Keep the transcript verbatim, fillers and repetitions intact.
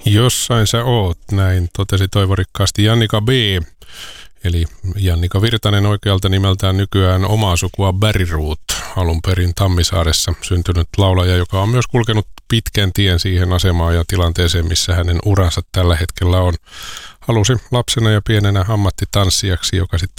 Jossain sä oot, näin totesi toivorikkaasti Jannika B. Eli Jannika Virtanen oikealta nimeltään nykyään omaa sukua Bergroth, alun perin Tammisaaressa syntynyt laulaja, joka on myös kulkenut pitkän tien siihen asemaan ja tilanteeseen, missä hänen uransa tällä hetkellä on. Halusi lapsena ja pienenä ammattitanssijaksi, joka sitten